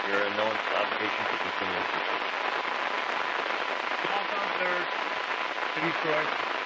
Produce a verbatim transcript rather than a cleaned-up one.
You're in no obligation to continue. Balls on third to Detroit.